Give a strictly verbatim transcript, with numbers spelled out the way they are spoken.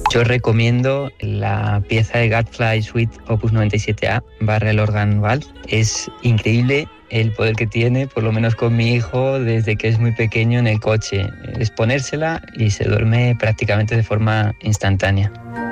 Yo recomiendo la pieza de Gadfly Suite Opus noventa y siete A barra el Organ Valve. Es increíble el poder que tiene, por lo menos con mi hijo, desde que es muy pequeño en el coche. Es ponérsela y se duerme prácticamente de forma instantánea.